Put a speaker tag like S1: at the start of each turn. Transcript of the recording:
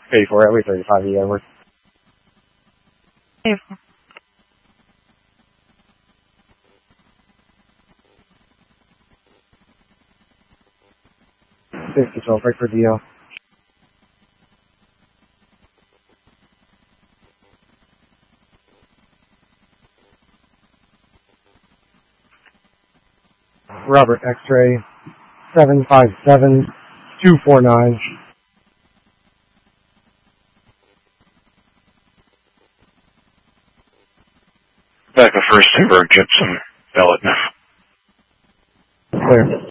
S1: 84, LE 35 E, Edward. 6-12, break for DL. Robert, X-ray 757249.
S2: Back of first Timber, Gibson, Ballot.
S1: Clear.